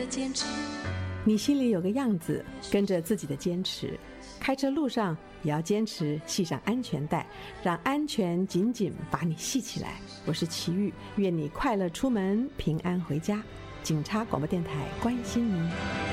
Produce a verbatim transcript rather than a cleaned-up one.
的坚持。 你心里有个样子，跟着自己的坚持，开车路上也要坚持系上安全带，让安全紧紧把你系起来。我是齐豫，愿你快乐出门，平安回家。警察广播电台关心您。